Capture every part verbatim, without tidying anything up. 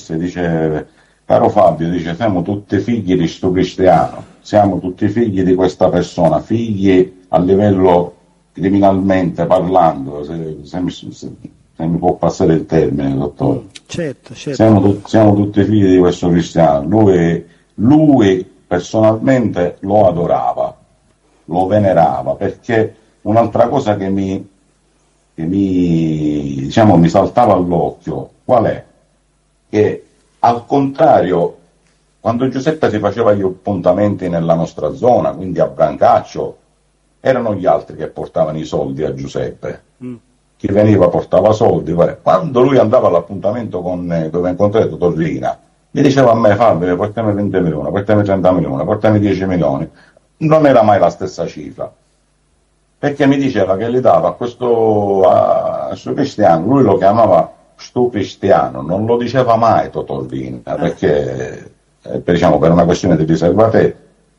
disse, dice, caro Fabio, dice, siamo tutti figli di sto Cristiano, siamo tutti figli di questa persona, figli a livello criminalmente parlando, se, se, mi, se, se mi può passare il termine, dottore. Certo, certo. Siamo, tu, siamo tutti figli di questo Cristiano. Lui, lui personalmente lo adorava, lo venerava, perché un'altra cosa che mi, che mi, diciamo, mi saltava all'occhio, qual è? Che al contrario, quando Giuseppe si faceva gli appuntamenti nella nostra zona, quindi a Brancaccio, erano gli altri che portavano i soldi a Giuseppe. Mm. Chi veniva portava soldi. Quando lui andava all'appuntamento con, dove incontrato Torrina, mi diceva a me, Fabio, portami venti milioni, portami trenta milioni, portami dieci milioni. Non era mai la stessa cifra, perché mi diceva che li dava a questo, a, a suo Cristiano, lui lo chiamava sto Cristiano, non lo diceva mai Totorrina, ah. perché eh, per, diciamo, per una questione di riservatezza,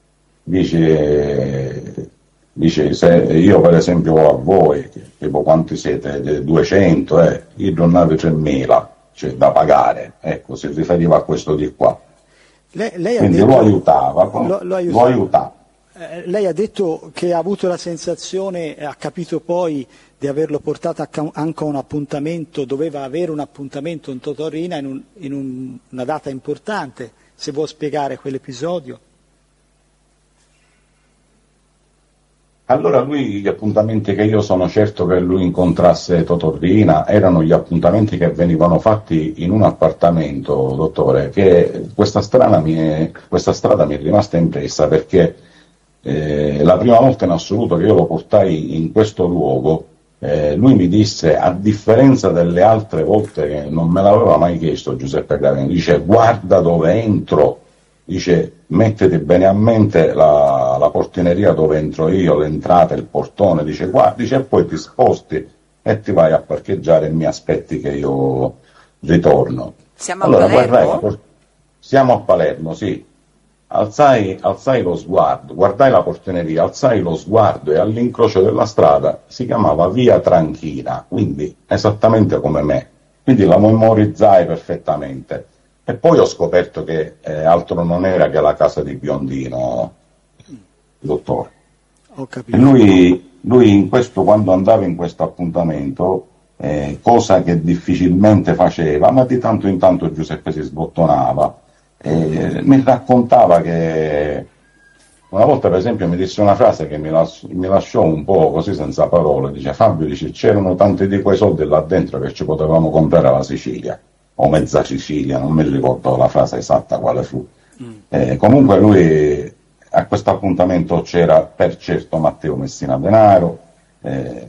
dice, dice se io per esempio a voi, tipo quanti siete, duecento, eh, io non avevo tremila, cioè da pagare, ecco, si riferiva a questo di qua. Lei, lei Quindi ha detto, lo aiutava, lo, lo aiutava. Lo aiutava. Eh, lei ha detto che ha avuto la sensazione, ha capito poi di averlo portato a, anche a un appuntamento, doveva avere un appuntamento in Totorrina in, un, in un, una data importante, se vuol spiegare quell'episodio. Allora lui, gli appuntamenti che io sono certo che lui incontrasse Totorrina erano gli appuntamenti che venivano fatti in un appartamento, dottore, che questa strada mi è, questa strada mi è rimasta impressa perché eh, la prima volta in assoluto che io lo portai in questo luogo, eh, lui mi disse, a differenza delle altre volte che non me l'aveva mai chiesto Giuseppe Gravina, dice guarda dove entro, dice mettete bene a mente la, la portineria dove entro io, l'entrata, il portone, dice guarda, dice, e poi ti sposti e ti vai a parcheggiare e mi aspetti che io ritorno. Siamo allora, a Palermo? Guardai, siamo a Palermo, sì. Alzai, alzai lo sguardo, guardai la portineria, alzai lo sguardo e all'incrocio della strada si chiamava Via Tranchina, quindi esattamente come me. Quindi la memorizzai perfettamente. E poi ho scoperto che eh, altro non era che la casa di Biondino, dottore. Ho capito. E lui, lui in questo, quando andava in questo appuntamento, eh, cosa che difficilmente faceva, ma di tanto in tanto Giuseppe si sbottonava, eh, mi raccontava che una volta per esempio mi disse una frase che mi, las- mi lasciò un po' così senza parole, dice Fabio, dice, c'erano tanti di quei soldi là dentro che ci potevamo comprare la Sicilia o mezza Sicilia, non mi ricordo la frase esatta quale fu. Mm. Eh, comunque lui a questo appuntamento c'era per certo Matteo Messina Denaro, eh,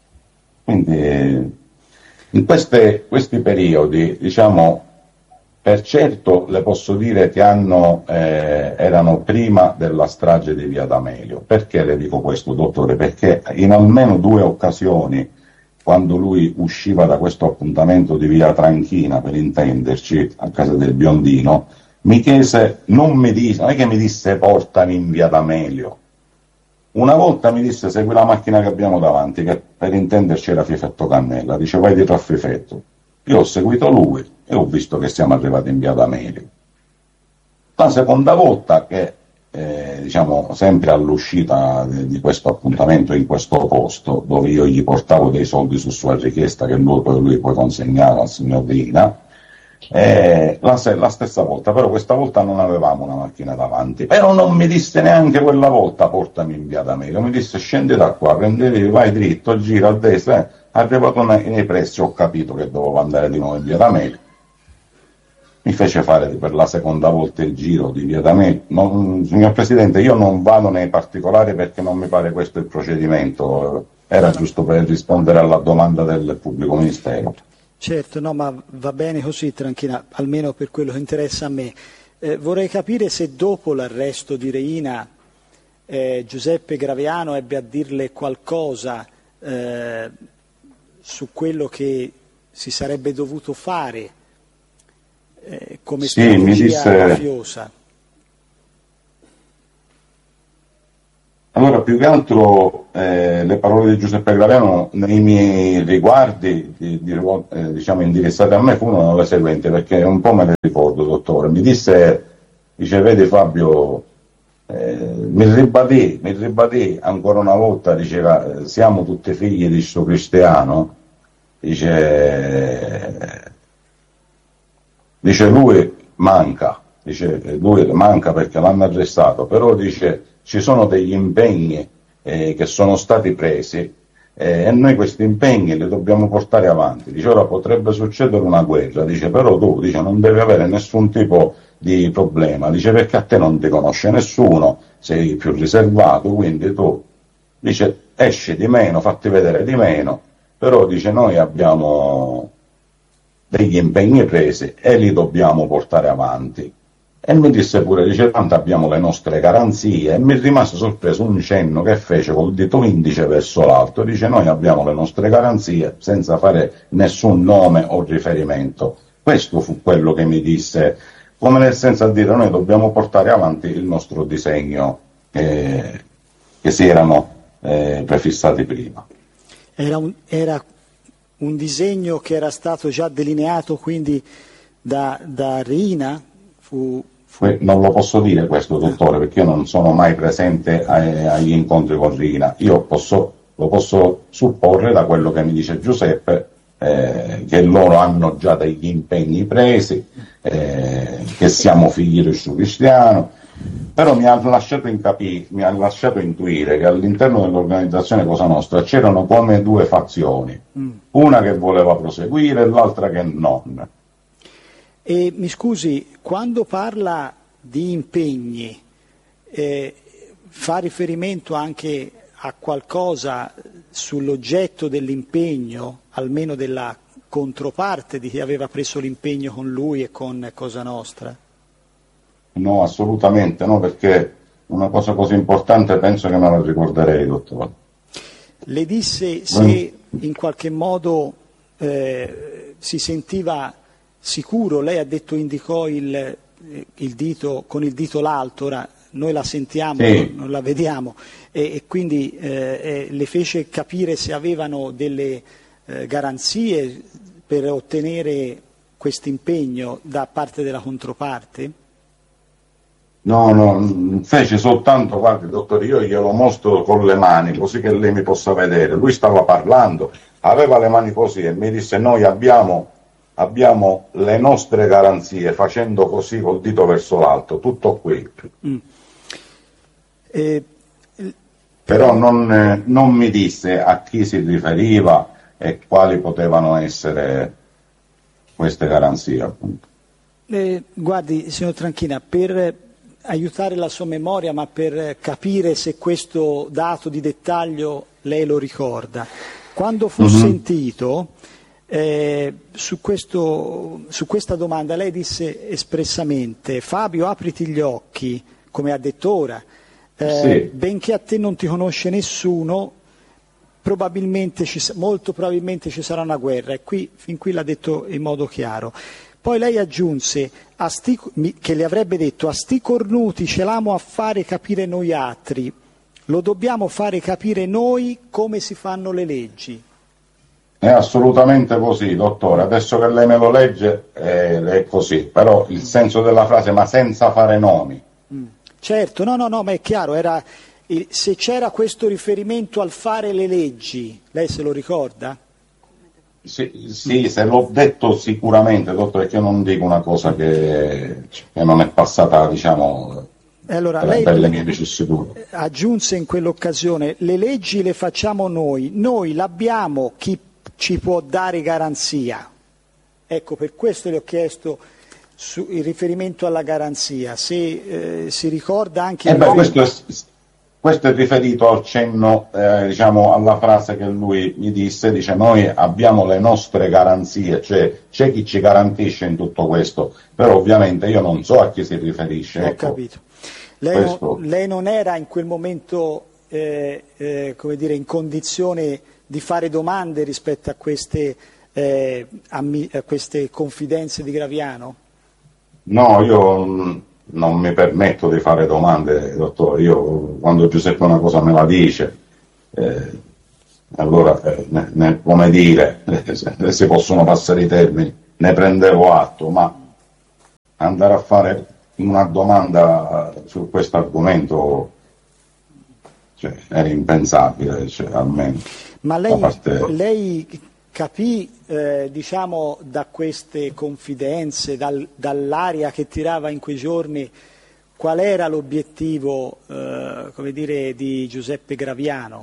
quindi eh, in queste, questi periodi, diciamo, per certo le posso dire che hanno, eh, erano prima della strage di Via D'Amelio. Perché le dico questo, dottore? Perché in almeno due occasioni, quando lui usciva da questo appuntamento di Via Tranchina, per intenderci, a casa del Biondino, mi chiese, non mi disse, non è che mi disse portami in Via D'Amelio. Una volta mi disse segui la macchina che abbiamo davanti, che per intenderci era Fifetto Cannella, dice vai dietro a Fifetto. Io ho seguito lui e ho visto che siamo arrivati in Via D'Amelio. La seconda volta che, eh, diciamo, sempre all'uscita di, di questo appuntamento in questo posto, dove io gli portavo dei soldi su sua richiesta che lui poi, lui poi consegnava al signor Dina, eh, la, la stessa volta, però questa volta non avevamo una macchina davanti, però non mi disse neanche quella volta portami in Via D'Amelio, mi disse scendi da qua, prendevi, vai dritto, gira a destra, eh. Arrivato nei, nei pressi ho capito che dovevo andare di nuovo in Via D'Amelio, mi fece fare per la seconda volta il giro di Via D'Amelio. Non, signor Presidente, io non vado nei particolari perché non mi pare questo il procedimento, era giusto per rispondere alla domanda del pubblico ministero. Certo, no, ma va bene così, tranquilla, almeno per quello che interessa a me. Eh, vorrei capire se dopo l'arresto di Reina eh, Giuseppe Graviano ebbe a dirle qualcosa eh, su quello che si sarebbe dovuto fare eh, come sì, strategia mi disse... mafiosa. Allora, più che altro eh, le parole di Giuseppe Graviano nei miei riguardi, di, di, eh, diciamo indirizzate a me, furono le seguenti, perché un po' me le ricordo, dottore. Mi disse, dice, vedi Fabio, eh, mi ribadì, mi ribadì ancora una volta, diceva, siamo tutti figli di sto cristiano, dice, dice lui manca, dice lui manca perché l'hanno arrestato, però dice ci sono degli impegni eh, che sono stati presi eh, e noi questi impegni li dobbiamo portare avanti. Dice ora potrebbe succedere una guerra, dice però tu dice, non devi avere nessun tipo di problema, dice perché a te non ti conosce nessuno, sei più riservato, quindi tu dice esci di meno, fatti vedere di meno, però dice noi abbiamo degli impegni presi e li dobbiamo portare avanti. E mi disse pure, dice, tanto abbiamo le nostre garanzie, e mi rimase sorpreso un cenno che fece col dito indice verso l'alto, dice, noi abbiamo le nostre garanzie, senza fare nessun nome o riferimento. Questo fu quello che mi disse, come nel senso a dire, noi dobbiamo portare avanti il nostro disegno eh, che si erano eh, prefissati prima. Era un, era un disegno che era stato già delineato quindi da, da Riina? Fu... Non lo posso dire questo, dottore, perché io non sono mai presente ai, agli incontri con Rina. Io posso, lo posso supporre da quello che mi dice Giuseppe, eh, che loro hanno già degli impegni presi, eh, che siamo figli del suo cristiano, però mi ha lasciato incapire, mi ha lasciato intuire che all'interno dell'organizzazione Cosa Nostra c'erano come due fazioni, mm. una che voleva proseguire e l'altra che non. E mi scusi, quando parla di impegni, eh, fa riferimento anche a qualcosa sull'oggetto dell'impegno, almeno della controparte di chi aveva preso l'impegno con lui e con Cosa Nostra? No, assolutamente no, perché una cosa così importante penso che me la ricorderei, dottore. Le disse se in qualche modo eh, si sentiva sicuro, lei ha detto indicò il, il dito con il dito l'alto, ora noi la sentiamo, sì. non la vediamo, e, e quindi eh, le fece capire se avevano delle eh, garanzie per ottenere questo impegno da parte della controparte? No, no, fece soltanto, guardi dottore, io glielo mostro con le mani così che lei mi possa vedere. Lui stava parlando, aveva le mani così e mi disse noi abbiamo abbiamo le nostre garanzie, facendo così col dito verso l'alto, tutto qui. Mm. Eh, però non, eh, non mi disse a chi si riferiva e quali potevano essere queste garanzie, appunto. Eh, guardi, signor Tranchina, per aiutare la sua memoria, ma per capire se questo dato di dettaglio lei lo ricorda, quando fu mm-hmm. sentito... Eh, su, questo, su questa domanda lei disse espressamente Fabio apriti gli occhi, come ha detto ora, eh, sì. benché a te non ti conosce nessuno, probabilmente ci, molto probabilmente ci sarà una guerra, e qui, fin qui l'ha detto in modo chiaro. Poi lei aggiunse a sti, che le avrebbe detto a sti cornuti ce l'amo a fare capire noi altri, lo dobbiamo fare capire noi come si fanno le leggi. È assolutamente così, dottore. Adesso che lei me lo legge eh, è così, però il senso della frase ma senza fare nomi. Mm. Certo, no, no, no, ma è chiaro, era, il, se c'era questo riferimento al fare le leggi, lei se lo ricorda? Sì, sì, se l'ho detto sicuramente, dottore, perché io non dico una cosa che, che non è passata, diciamo, allora, per, lei per le mie vicissitudini. Aggiunse in quell'occasione, le leggi le facciamo noi, noi l'abbiamo, chi ci può dare garanzia. Ecco, per questo le ho chiesto su, il riferimento alla garanzia, se eh, si ricorda anche... Eh beh, questo, è, questo è riferito al cenno, eh, diciamo, alla frase che lui mi disse, dice noi abbiamo le nostre garanzie, cioè c'è chi ci garantisce in tutto questo, però ovviamente io non so a chi si riferisce. Ho ecco. capito. Lei, non, lei non era in quel momento, eh, eh, come dire, in condizione di fare domande rispetto a queste, eh, a, a queste confidenze di Graviano? No, io non mi permetto di fare domande, dottore. Io quando Giuseppe una cosa me la dice, eh, allora, eh, ne, ne, come dire, eh, si possono passare i termini, ne prendevo atto, ma andare a fare una domanda su questo argomento, cioè, era impensabile, cioè, almeno. Ma lei, parte... lei capì, eh, diciamo, da queste confidenze, dal, dall'aria che tirava in quei giorni, qual era l'obiettivo, eh, come dire, di Giuseppe Graviano?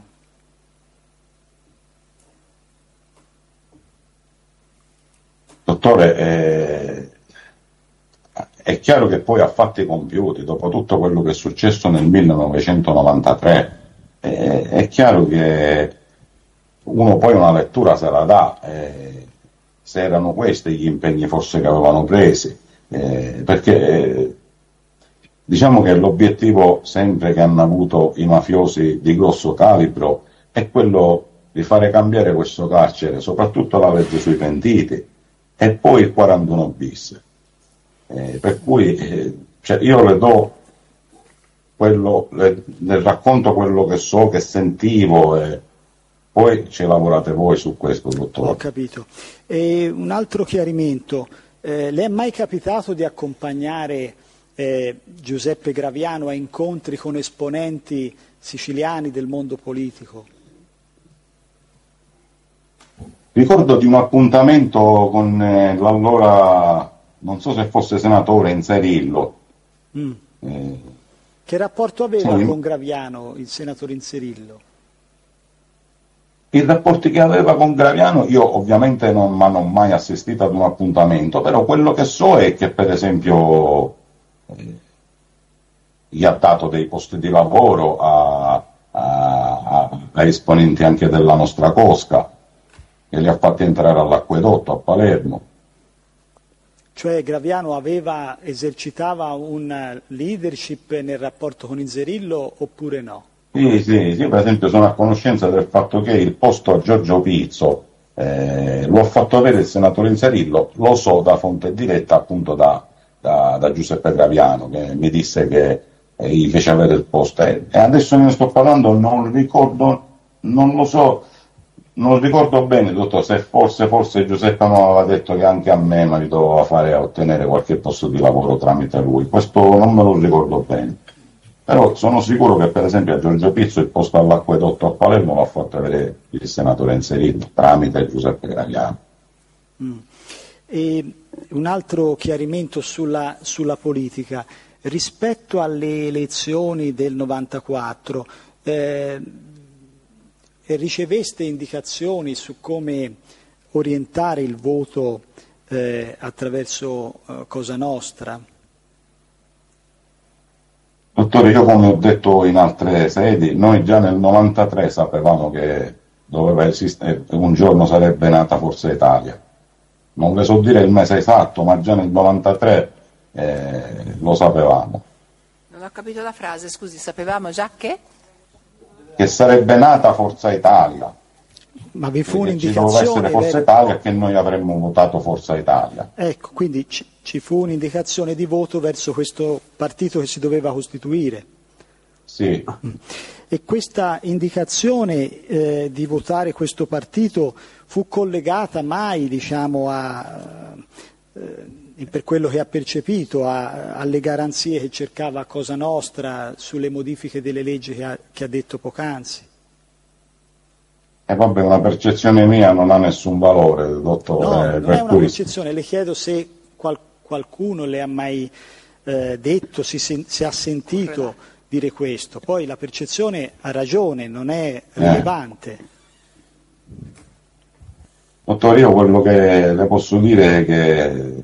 Dottore, eh, è chiaro che poi a fatti compiuti, dopo tutto quello che è successo nel millenovecentonovantatré, eh, è chiaro che uno poi una lettura se la dà, eh, se erano questi gli impegni forse che avevano presi, eh, perché eh, diciamo che l'obiettivo sempre che hanno avuto i mafiosi di grosso calibro è quello di fare cambiare questo carcere, soprattutto la legge sui pentiti, e poi il quarantuno bis. Eh, per cui eh, cioè io le do quello, le, le racconto quello che so, che sentivo, e poi ci lavorate voi su questo, dottore. Ho capito. E un altro chiarimento, eh, le è mai capitato di accompagnare eh, Giuseppe Graviano a incontri con esponenti siciliani del mondo politico? Ricordo di un appuntamento con eh, l'allora, non so se fosse senatore, Inzerillo. Mm. Eh, che rapporto aveva sì, con Graviano il senatore Inzerillo? I rapporti che aveva con Graviano, io ovviamente non, ma non ho mai assistito ad un appuntamento, però quello che so è che per esempio eh, gli ha dato dei posti di lavoro a, a, a, a esponenti anche della nostra cosca, che li ha fatti entrare all'acquedotto a Palermo. Cioè Graviano aveva, esercitava una leadership nel rapporto con Inzerillo oppure no? Sì, sì, sì, per esempio sono a conoscenza del fatto che il posto a Giorgio Pizzo eh, lo ha fatto avere il senatore Inzerillo, lo so da fonte diretta appunto da, da, da Giuseppe Graviano, che mi disse che eh, gli fece avere il posto. Eh, e adesso ne sto parlando, non ricordo, non lo so, non ricordo bene, dottor, se forse, forse Giuseppe mi aveva detto che anche a me mi doveva fare a ottenere qualche posto di lavoro tramite lui, questo non me lo ricordo bene. Però sono sicuro che per esempio a Giorgio Pizzo il posto all'acquedotto a Palermo l'ha fatto avere il senatore Inzerillo tramite Giuseppe Graviano. Mm. E un altro chiarimento sulla, sulla politica. Rispetto alle elezioni del novantaquattro, eh, riceveste indicazioni su come orientare il voto eh, attraverso eh, Cosa Nostra? Dottore, io come ho detto in altre sedi, noi già nel novantatré sapevamo che doveva esistere, un giorno sarebbe nata Forza Italia. Non le so dire il mese esatto, ma già nel novantatré eh, lo sapevamo. Non ho capito la frase, scusi, sapevamo già che? Che sarebbe nata Forza Italia. Ma vi fu Perché ci doveva essere un'indicazione? Forza Italia e che noi avremmo votato Forza Italia. Ecco, quindi ci, ci fu un'indicazione di voto verso questo partito che si doveva costituire. Sì. E questa indicazione eh, di votare questo partito fu collegata mai, diciamo, a, eh, per quello che ha percepito, a, alle garanzie che cercava Cosa Nostra sulle modifiche delle leggi che ha, che ha detto poc'anzi? E vabbè, una percezione mia non ha nessun valore, dottore. No, non per è una cui... percezione, le chiedo se qual, qualcuno le ha mai eh, detto, si, sen, si ha sentito dire questo. Poi la percezione ha ragione, non è rilevante. Eh. Dottore, io quello che le posso dire è che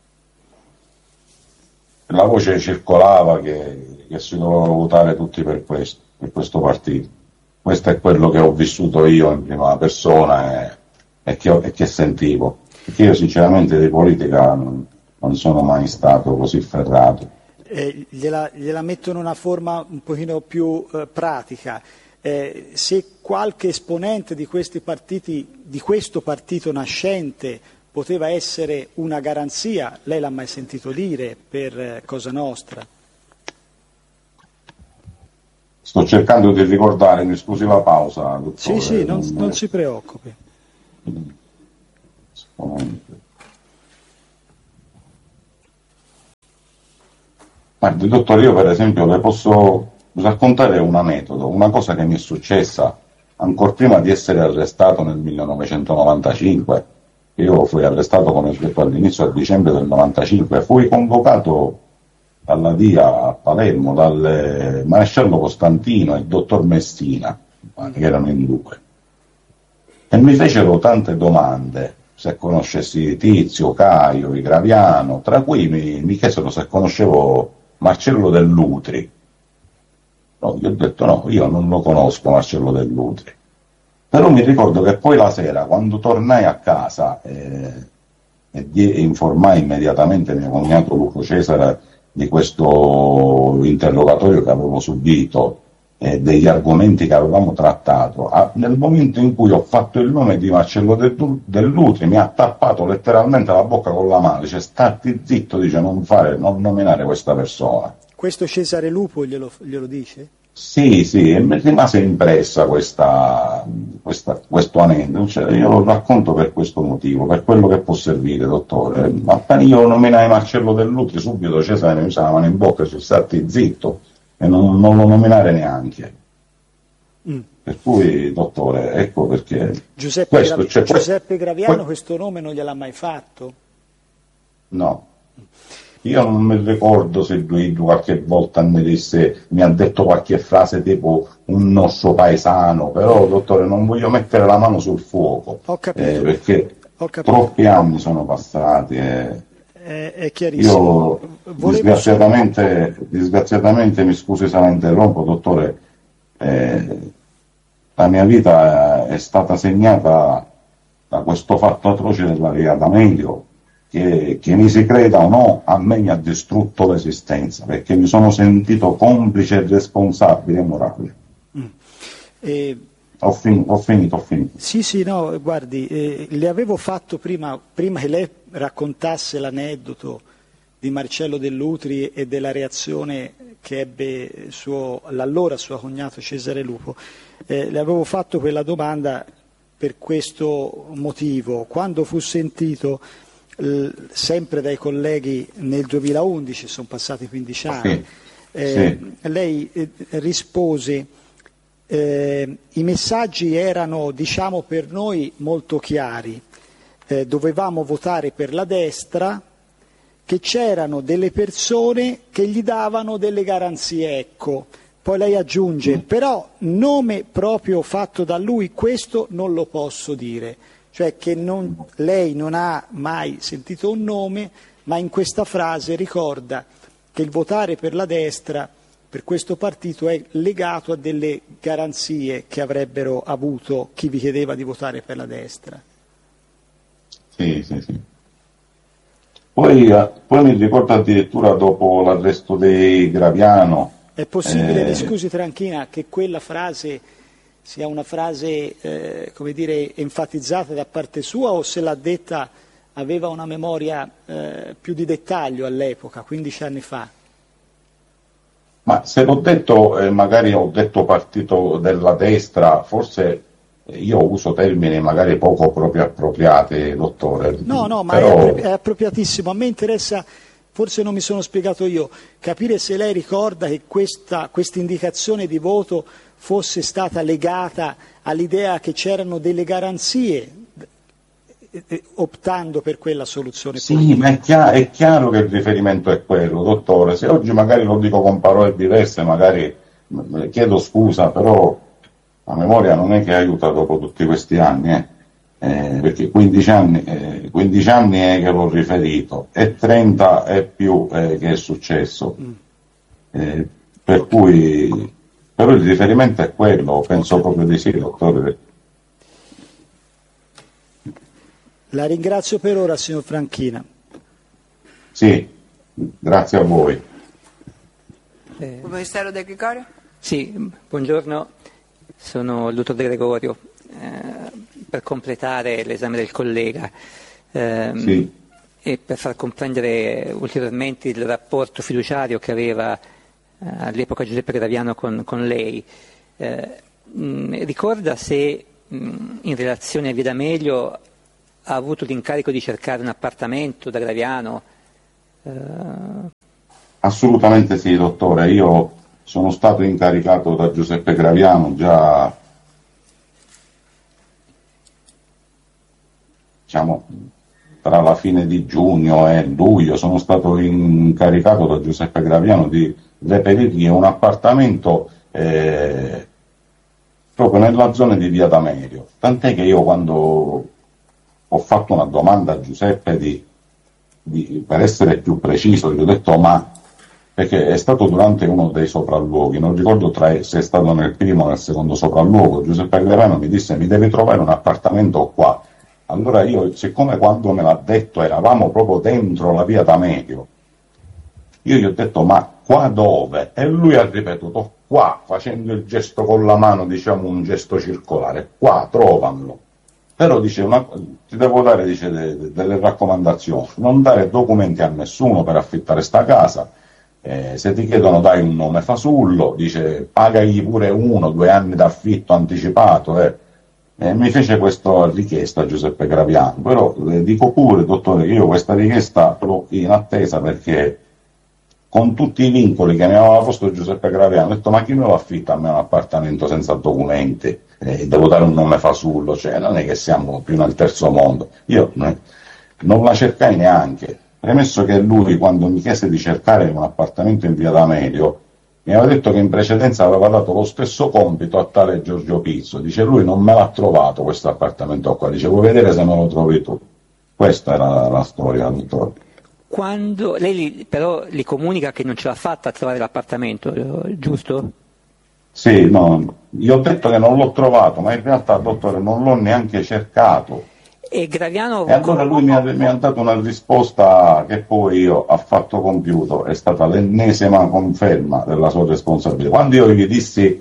la voce circolava che, che si doveva votare tutti per questo, per questo partito. Questo è quello che ho vissuto io in prima persona e, e, che, e che sentivo. Perché io sinceramente di politica non, non sono mai stato così ferrato. Eh, gliela, gliela metto in una forma un pochino più eh, pratica. Eh, se qualche esponente di questi partiti, di questo partito nascente, poteva essere una garanzia, lei l'ha mai sentito dire, per eh, Cosa Nostra? Sto cercando di ricordare, mi scusi la pausa, dottore. Sì, sì, non, non, non si preoccupi. Guardi, dottore, io per esempio le posso raccontare un aneddoto, una cosa che mi è successa ancora prima di essere arrestato nel millenovecentonovantacinque. Io fui arrestato, come ho detto all'inizio, a dicembre del novantacinque, fui convocato dalla D I A a Palermo, dal maresciallo Costantino e il dottor Messina, che erano in due, e mi fecero tante domande, se conoscessi Tizio, Caio, i Graviano, tra cui mi, mi chiesero se conoscevo Marcello Dell'Utri. No, gli ho detto no, io non lo conosco Marcello Dell'Utri. Però mi ricordo che poi la sera, quando tornai a casa eh, e, e informai immediatamente mio cognato Luco Cesare di questo interrogatorio che avevo subito e degli argomenti che avevamo trattato, ah, nel momento in cui ho fatto il nome di Marcello Dell'Utri mi ha tappato letteralmente la bocca con la mano, dice stati zitto, dice non fare, non nominare questa persona. Questo Cesare Lupo glielo, glielo dice? Sì, sì, e mi rimase impressa questa, questa, questo aneddoto, cioè, io lo racconto per questo motivo, per quello che può servire, dottore. Appena io nominai Marcello Dell'Utri, subito Cesare mi usava la mano in bocca e sono stati zitto e non, non lo nominare neanche. Mm. Per cui, dottore, ecco perché... Giuseppe, questo, Gra- cioè, Giuseppe Graviano que- questo nome non gliel'ha mai fatto? No. Io non mi ricordo se lui qualche volta mi disse, mi ha detto qualche frase tipo un nostro paesano, però dottore non voglio mettere la mano sul fuoco, Ho capito. Eh, perché Ho capito. troppi anni sono passati e è, è chiarissimo. Io Volevo... disgraziatamente, disgraziatamente, mi scusi se la interrompo, dottore, eh, la mia vita è stata segnata da questo fatto atroce della via D'Amelio. Che, che mi si creda o no, a me mi ha distrutto l'esistenza, perché mi sono sentito complice e responsabile morale. Mm. E... Ho, fin- ho finito, ho finito. Sì, sì, no, guardi, eh, le avevo fatto prima, prima che lei raccontasse l'aneddoto di Marcello Dell'Utri e della reazione che ebbe suo, l'allora suo cognato Cesare Lupo, eh, le avevo fatto quella domanda per questo motivo. Quando fu sentito sempre dai colleghi nel duemilaundici, sono passati quindici anni, sì, eh, sì. Lei eh, rispose eh, i messaggi erano, diciamo, per noi molto chiari, eh, dovevamo votare per la destra, che c'erano delle persone che gli davano delle garanzie, ecco. Poi lei aggiunge, mm. però nome proprio fatto da lui, questo non lo posso dire. Cioè che non, lei non ha mai sentito un nome, ma in questa frase ricorda che il votare per la destra, per questo partito, è legato a delle garanzie che avrebbero avuto chi vi chiedeva di votare per la destra. Sì, sì, sì. Poi, poi mi ricordo addirittura dopo l'arresto di Graviano. È possibile, eh... mi scusi Tranchina, che quella frase... sia una frase, eh, come dire, enfatizzata da parte sua, o se l'ha detta aveva una memoria eh, più di dettaglio all'epoca, quindici anni fa? Ma se l'ho detto, eh, magari ho detto partito della destra, forse io uso termini magari poco proprio appropriati, dottore. No, no, ma però... è, appro- è appropriatissimo. A me interessa, forse non mi sono spiegato io, capire se lei ricorda che questa indicazione di voto fosse stata legata all'idea che c'erano delle garanzie eh, optando per quella soluzione sì, politica. Ma è chiaro, è chiaro che il riferimento è quello, dottore. Se oggi magari lo dico con parole diverse, magari chiedo scusa, però la memoria non è che aiuta dopo tutti questi anni, eh? Eh, perché quindici anni, eh, quindici anni è che l'ho riferito e trenta è più eh, che è successo. Mm. Eh, per cui... Però il riferimento è quello, penso proprio di sì, dottore. La ringrazio per ora, signor Franchina. Sì, grazie a voi. Eh, Ministero De Gregorio? Sì, buongiorno, sono il dottor De Gregorio. Eh, per completare l'esame del collega, ehm, sì. e per far comprendere ulteriormente il rapporto fiduciario che aveva eh, all'epoca Giuseppe Graviano con, con lei. Eh, mh, ricorda se mh, in relazione a Via D'Amelio ha avuto l'incarico di cercare un appartamento da Graviano? Eh... Assolutamente sì, dottore. Io sono stato incaricato da Giuseppe Graviano già, diciamo, tra la fine di giugno e luglio. Sono stato incaricato da Giuseppe Graviano di reperirgli un appartamento eh, proprio nella zona di Via D'Amelio. Tant'è che io, quando ho fatto una domanda a Giuseppe di, di, per essere più preciso, gli ho detto: ma perché è stato durante uno dei sopralluoghi, non ricordo tra, se è stato nel primo o nel secondo sopralluogo, Giuseppe Graviano mi disse: mi devi trovare un appartamento qua. Allora io, siccome quando me l'ha detto eravamo proprio dentro la Via D'Amelio, io gli ho detto: ma qua dove? E lui ha ripetuto: qua, facendo il gesto con la mano, diciamo un gesto circolare, qua, trovamelo. Però dice, una, ti devo dare, dice, de, de, delle raccomandazioni: non dare documenti a nessuno per affittare sta casa, eh, se ti chiedono dai un nome fasullo, dice, pagagli pure uno, due anni d'affitto anticipato, eh. Eh, mi fece questa richiesta a Giuseppe Graviano, però eh, dico pure, dottore, che io questa richiesta l'ho in attesa, perché con tutti i vincoli che mi aveva posto Giuseppe Graviano, ho detto: ma chi me lo affitta a me un appartamento senza documenti? Eh, devo dare un nome fasullo, cioè non è che siamo più nel terzo mondo. Io eh, non la cercai neanche, premesso che lui, quando mi chiese di cercare un appartamento in Via D'Amelio, mi aveva detto che in precedenza aveva dato lo stesso compito a tale Giorgio Pizzo. Dice: lui non me l'ha trovato questo appartamento qua, dice: vuoi vedere se me lo trovi tu? Questa era la, la storia, dottore. Quando lei però gli comunica che non ce l'ha fatta a trovare l'appartamento, giusto? Sì, no, gli ho detto che non l'ho trovato, ma in realtà, dottore, non l'ho neanche cercato. E Graviano... E allora lui mi ha, mi ha dato una risposta che poi io ho fatto compiuto, è stata l'ennesima conferma della sua responsabilità. Quando io gli dissi,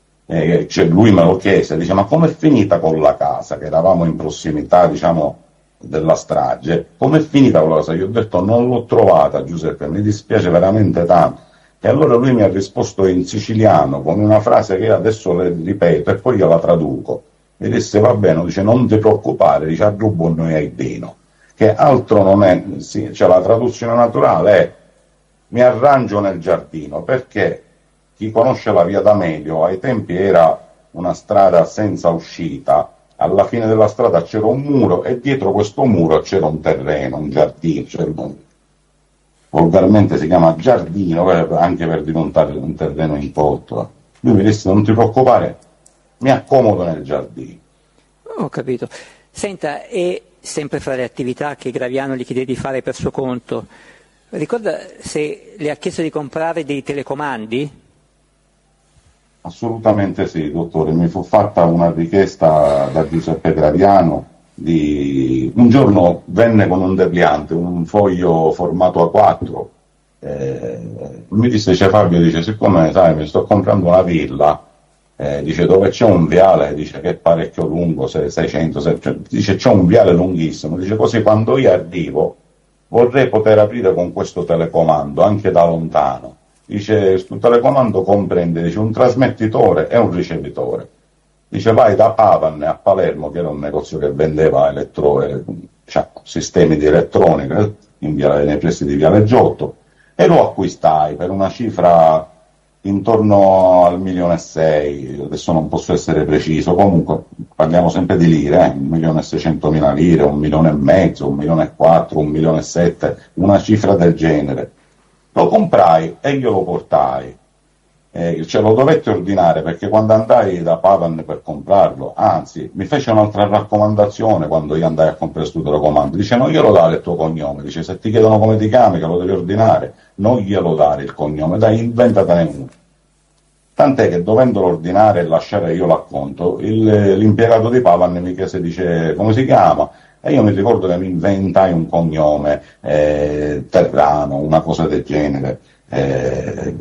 eh, cioè lui me lo chiese, dice: ma com'è finita con la casa, che eravamo in prossimità, diciamo, della strage, com'è finita con la casa? Gli ho detto: non l'ho trovata, Giuseppe, mi dispiace veramente tanto. E allora lui mi ha risposto in siciliano con una frase che io adesso le ripeto e poi io la traduco. Mi disse: va bene, dice, non ti preoccupare, dice, a rubo noi ai vino, che altro non è, sì, cioè la traduzione naturale è: mi arrangio nel giardino, perché chi conosce la Via D'Amelio ai tempi era una strada senza uscita, alla fine della strada c'era un muro e dietro questo muro c'era un terreno, un giardino, cioè, volgarmente si chiama giardino, anche per dire un, tar- un terreno in porto. Lui mi disse: non ti preoccupare, mi accomodo nel giardino. Ho capito. Senta, e sempre fra le attività che Graviano gli chiede di fare per suo conto, ricorda se le ha chiesto di comprare dei telecomandi? Assolutamente sì, dottore. Mi fu fatta una richiesta da Giuseppe Graviano. Di... Un giorno venne con un depliante, un foglio formato A quattro. Eh, mi disse: c'è Fabio, dice, siccome sai, mi sto comprando una villa, eh, dice, dove c'è un viale, dice, che è parecchio lungo, seicento, seicento, dice, c'è un viale lunghissimo, dice, così quando io arrivo vorrei poter aprire con questo telecomando anche da lontano. Dice, questo telecomando comprende, dice, un trasmettitore e un ricevitore. Dice, vai da Pavan a Palermo, che era un negozio che vendeva elettro, eh, cioè, sistemi di elettronica in via, nei pressi di Viale Giotto, e lo acquistai per una cifra intorno al milione e sei, adesso non posso essere preciso, comunque parliamo sempre di lire, eh, un milione e seicentomila lire, un milione e mezzo, un milione e quattro, un milione e sette, una cifra del genere. Lo comprai e glielo portai. Eh, ce lo dovetti ordinare, perché quando andai da Pavan per comprarlo, anzi, mi fece un'altra raccomandazione quando io andai a comprare questo telecomando. Dice: non glielo dare il tuo cognome, dice, se ti chiedono come ti chiami, che lo devi ordinare, non glielo dare il cognome, dai, inventatene uno. Tant'è che, dovendolo ordinare e lasciare io l'acconto, il, l'impiegato di Pavan mi chiese, dice, come si chiama? E io mi ricordo che mi inventai un cognome, eh, Terrano, una cosa del genere. Eh,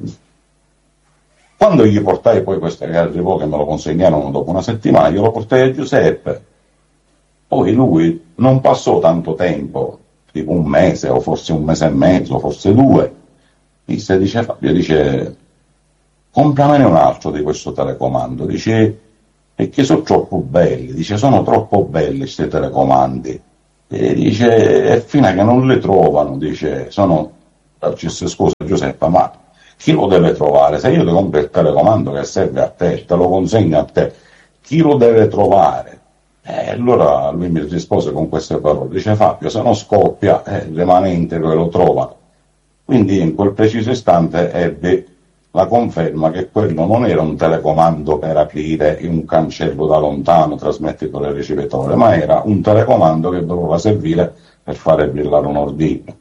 Quando gli portai poi questo, che arrivò, che me lo consegnarono dopo una settimana, io lo portai a Giuseppe. Poi lui non passò tanto tempo, tipo un mese o forse un mese e mezzo, forse due, disse, dice Fabio, dice, compramene un altro di questo telecomando, dice, perché sono troppo belli, dice, sono troppo belli questi telecomandi, e dice, e fino a che non le trovano, dice, sono, scusa Giuseppe, ma chi lo deve trovare? Se io ti compro il telecomando che serve a te, te lo consegno a te, chi lo deve trovare? E allora lui mi rispose con queste parole, dice Fabio, se non scoppia, eh, il rimanente che lo trovano. Quindi in quel preciso istante ebbe la conferma che quello non era un telecomando per aprire un cancello da lontano, trasmettitore e ricevitore, ma era un telecomando che doveva servire per fare brillare un ordine.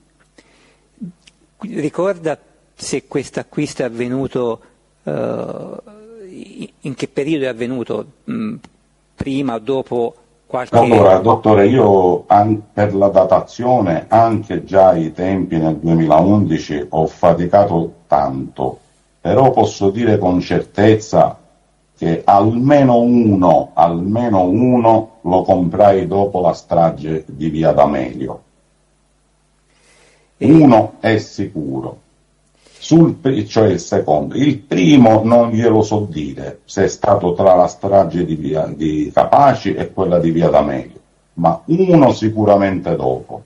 Ricorda se questo acquisto è avvenuto, uh, in che periodo è avvenuto? Mh, prima o dopo qualche... Allora, dottore, io an- per la datazione, anche già ai tempi nel duemilaundici, ho faticato tanto, però posso dire con certezza che almeno uno, almeno uno lo comprai dopo la strage di Via D'Amelio. E... Uno è sicuro. Sul, cioè il secondo. Il primo non glielo so dire se è stato tra la strage di, via, di Capaci e quella di Via D'Amelio, ma uno sicuramente dopo.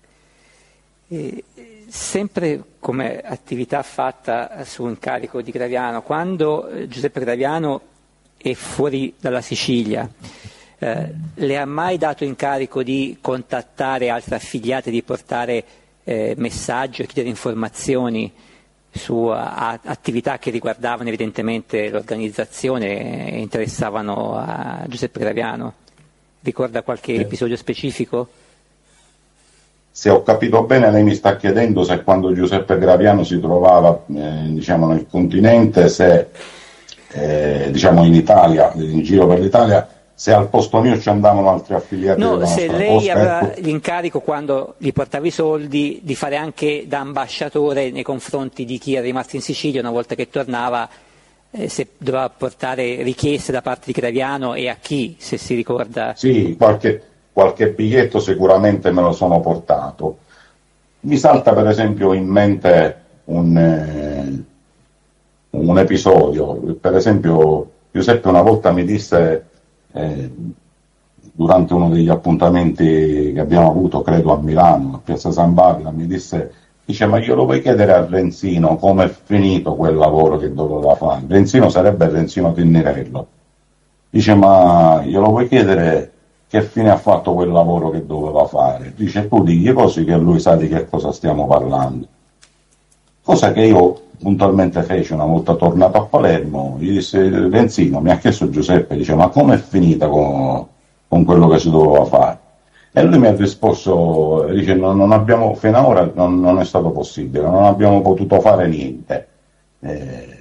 E, sempre come attività fatta su incarico di Graviano, quando Giuseppe Graviano è fuori dalla Sicilia, eh, le ha mai dato incarico di contattare altre affiliate, di portare eh, messaggi o chiedere informazioni su a, attività che riguardavano evidentemente l'organizzazione e interessavano a Giuseppe Graviano? Ricorda qualche episodio specifico? Se ho capito bene, lei mi sta chiedendo se quando Giuseppe Graviano si trovava eh, diciamo nel continente, se eh, diciamo in Italia, in giro per l'Italia, se al posto mio ci andavano altri affiliati. No, se lei aveva l'incarico, quando gli portava i soldi, di fare anche da ambasciatore nei confronti di chi era rimasto in Sicilia una volta che tornava, eh, se doveva portare richieste da parte di Graviano e a chi, se si ricorda. Sì, qualche, qualche biglietto sicuramente me lo sono portato. Mi salta per esempio in mente un, eh, un episodio, per esempio Giuseppe una volta mi disse, Eh, durante uno degli appuntamenti che abbiamo avuto, credo a Milano, a Piazza San Babila, mi disse, dice, ma io lo vuoi chiedere a Renzino come è finito quel lavoro che doveva fare? Renzino sarebbe Renzino Tinnirello. Dice, ma glielo vuoi chiedere che fine ha fatto quel lavoro che doveva fare? Dice, tu digli così che lui sa di che cosa stiamo parlando. Cosa che io puntualmente feci una volta tornato a Palermo, gli disse, Renzino, mi ha chiesto Giuseppe, dice, ma com'è finita con, con quello che si doveva fare? E lui mi ha risposto, dice, non, non abbiamo, fino ad ora non, non è stato possibile, non abbiamo potuto fare niente. Eh,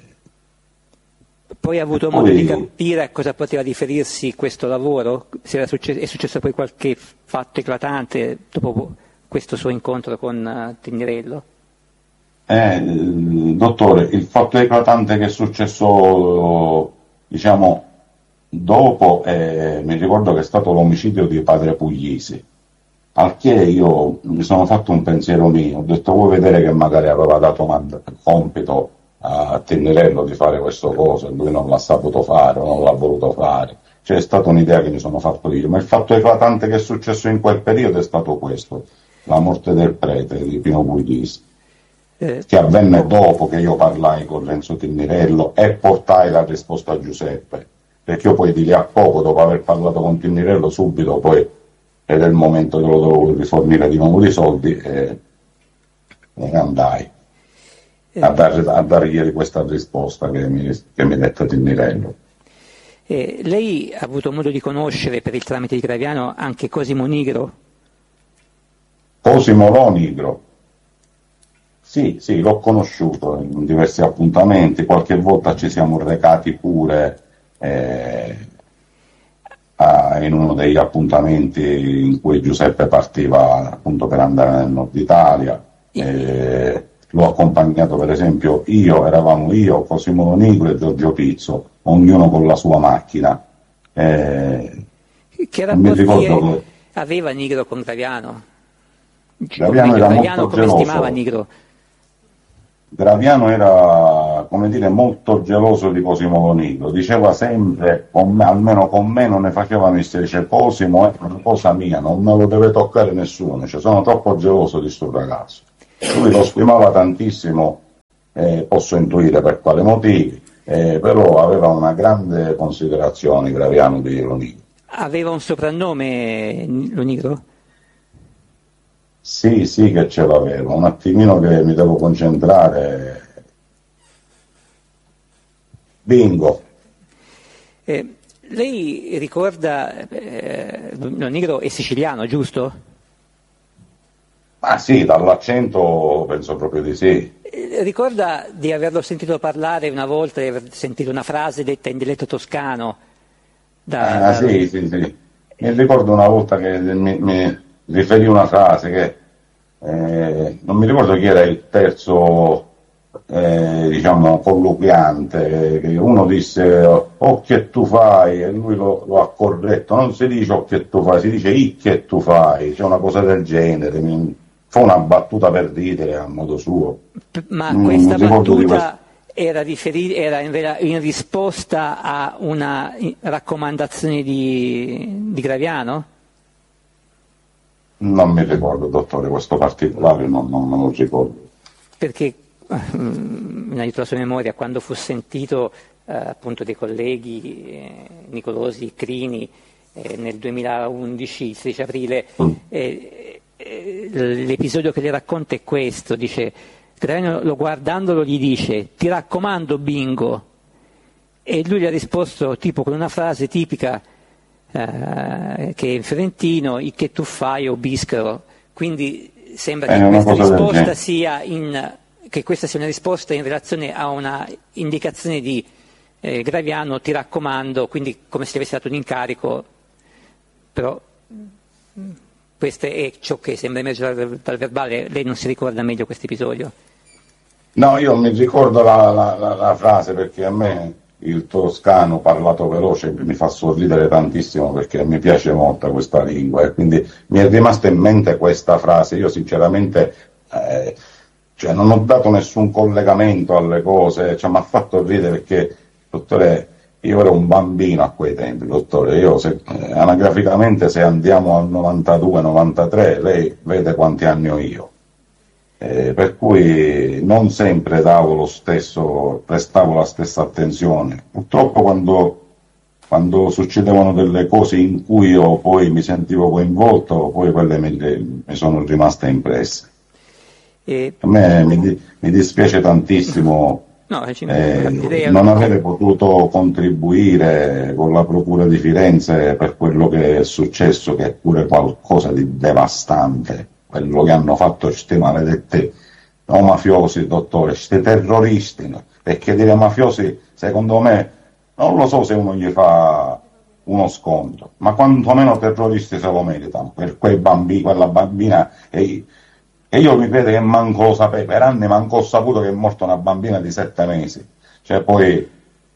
poi ha avuto poi, modo di capire a cosa poteva riferirsi questo lavoro? Se era successo, è successo poi qualche fatto eclatante dopo questo suo incontro con uh, Tinnirello? Eh, dottore, il fatto eclatante che è successo, diciamo, dopo, eh, mi ricordo che è stato l'omicidio di padre Puglisi, al che io mi sono fatto un pensiero mio, ho detto, vuoi vedere che magari aveva dato mand- compito a Tinnirello di fare questo cosa, lui non l'ha saputo fare o non l'ha voluto fare, cioè è stata un'idea che mi sono fatto io, ma il fatto eclatante che è successo in quel periodo è stato questo, la morte del prete di Pino Puglisi, che avvenne dopo che io parlai con Renzo Tinnirello e portai la risposta a Giuseppe, perché io poi di lì a poco, dopo aver parlato con Tinnirello, subito poi era il momento che lo dovevo rifornire di nuovo di soldi e, e andai a, dar, a dargli questa risposta che mi, che mi dette Tinnirello. Eh, lei ha avuto modo di conoscere per il tramite di Graviano anche Cosimo Nigro? Cosimo Lonigro? Sì, sì, l'ho conosciuto in diversi appuntamenti, qualche volta ci siamo recati pure eh, a, in uno degli appuntamenti in cui Giuseppe partiva appunto per andare nel nord Italia, eh, l'ho accompagnato per esempio io, eravamo io, Cosimo Lonigro e Giorgio Pizzo, ognuno con la sua macchina. Eh, Che non mi ricordo che... aveva Nigro con Graviano? Graviano era Graviano molto come geloso. stimava Nigro? Graviano era, come dire, molto geloso di Cosimo Nigro, diceva sempre, con me, almeno con me non ne faceva mestiere, dice Cosimo è una cosa mia, non me lo deve toccare nessuno, cioè, sono troppo geloso di sto ragazzo. Lui lo stimava tantissimo, eh, posso intuire per quale motivi, eh, però aveva una grande considerazione Graviano di Lo Nigro. Aveva un soprannome Lo Nigro? Sì, sì che ce l'avevo, un attimino che mi devo concentrare. Bingo. Eh, lei ricorda, eh, Lo Nigro è siciliano, giusto? Ah sì, dall'accento penso proprio di sì. Eh, ricorda di averlo sentito parlare una volta, di aver sentito una frase detta in dialetto toscano? Da, Ah da... sì, sì, sì. Mi ricordo una volta che mi, mi riferì una frase che eh, non mi ricordo chi era il terzo eh, diciamo colloquiante, che uno disse oh che tu fai e lui lo, lo ha corretto, non si dice oh che tu fai, si dice i che tu fai, c'è una cosa del genere, mi, fa una battuta per ridere a modo suo. Ma Mm, questa mi ricordo di battuta era, riferi- era in, vera- in risposta a una i- raccomandazione di, di Graviano? Non mi ricordo, dottore, questo particolare non, non me lo ricordo. Perché mm, mi aiuta la sua memoria, quando fu sentito eh, appunto dei colleghi eh, Nicolosi, Crini, eh, nel duemilaundici, il sedici aprile, Mm. eh, eh, l'episodio che le racconta è questo, dice, Graviano lo guardandolo gli dice, ti raccomando Bingo, e lui gli ha risposto tipo con una frase tipica, Uh, che in fiorentino il che tu fai o bischero, quindi sembra È che una questa cosa del risposta genere. sia in, che questa sia una risposta in relazione a una indicazione di eh, Graviano, ti raccomando, quindi come se gli avesse dato un incarico, però mm, questo è ciò che sembra emergere dal, dal verbale. Lei non si ricorda meglio questo episodio? No, io mi ricordo la, la, la, la frase perché a me il toscano parlato veloce mi fa sorridere tantissimo perché mi piace molto questa lingua e quindi mi è rimasta in mente questa frase. Io sinceramente eh, cioè, non ho dato nessun collegamento alle cose, cioè, mi ha fatto ridere perché, dottore, io ero un bambino a quei tempi, dottore, io se, eh, anagraficamente se andiamo al novantadue novantatré lei vede quanti anni ho io. Eh, per cui non sempre davo lo stesso, prestavo la stessa attenzione. Purtroppo quando, quando succedevano delle cose in cui io poi mi sentivo coinvolto, poi quelle mi, mi sono rimaste impresse. E... A me mi, mi dispiace tantissimo no, ci... eh, non aver potuto contribuire con la Procura di Firenze per quello che è successo, che è pure qualcosa di devastante. Quello che hanno fatto questi maledetti no mafiosi, dottore, questi terroristi, no? Perché dire mafiosi, secondo me, non lo so se uno gli fa uno sconto, ma quantomeno terroristi se lo meritano, per quei bambini, quella bambina, e, e io mi credo che manco lo sapevo, per anni manco ho saputo che è morta una bambina di sette mesi, cioè poi,